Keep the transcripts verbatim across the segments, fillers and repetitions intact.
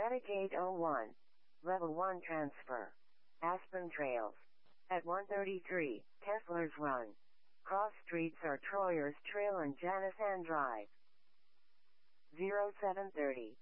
Medicaid oh one. Level one transfer. Aspen Trails. At one thirty-three, Kessler's Run. Cross streets are Troyer's Trail and Janisan Drive. zero seven thirty.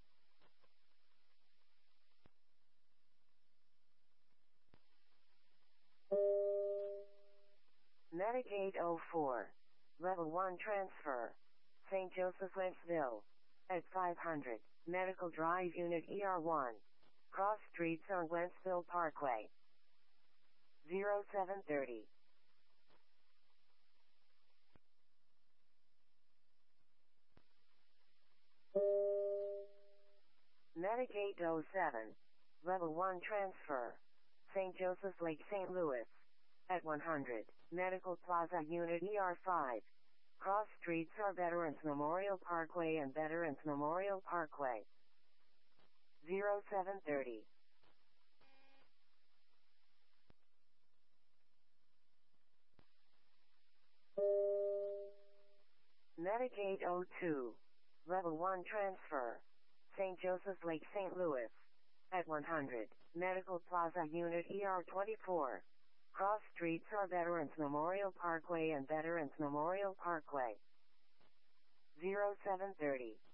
Medicaid oh four. Level one transfer. Saint Joseph Wentzville. At five hundred, Medical Drive Unit E R one. Cross streets on Wentzville Parkway. zero seven thirty. Medicaid oh seven. Level one transfer. Saint Joseph Lake Saint Louis. At one hundred, Medical Plaza Unit E R five. Cross streets are Veterans Memorial Parkway and Veterans Memorial Parkway. zero seven thirty. Medicaid oh two. Level one transfer. Saint Joseph Lake Saint Louis. At one hundred, Medical Plaza Unit E R twenty-four. Cross streets are Veterans Memorial Parkway and Veterans Memorial Parkway. zero seven thirty.